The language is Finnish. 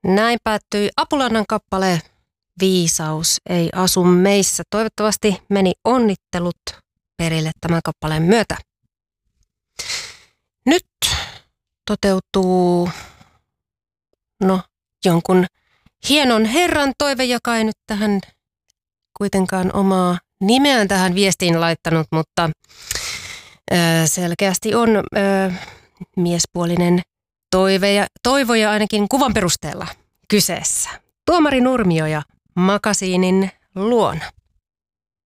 Näin päättyi Apulannan kappale Viisaus ei asu meissä. Toivottavasti meni onnittelut perille tämän kappaleen myötä. Nyt toteutuu jonkun hienon herran toive, joka ei nyt tähän kuitenkaan omaa nimeään tähän viestiin laittanut, mutta selkeästi on miespuolinen toivo ja ainakin kuvan perusteella kyseessä. Tuomari Nurmio ja Makasiinin luona.